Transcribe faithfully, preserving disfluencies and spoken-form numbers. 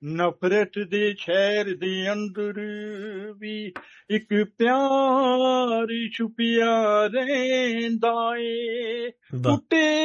ਨਫ਼ਰਤ ਦੇ ਸ਼ਹਿਰ ਦੇ ਅੰਦਰ ਵੀ ਇੱਕ ਪਿਆਰ ਛੁਪਿਆ ਰਹਿੰਦਾ ਏ ਵਾਹ ਟੁੱਟੇ